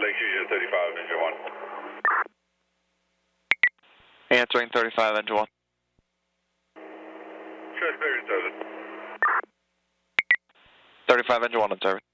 Lake Fusion 35, engine 1. Answering 35, engine 1. Transparent 7. 35, engine 1 on service.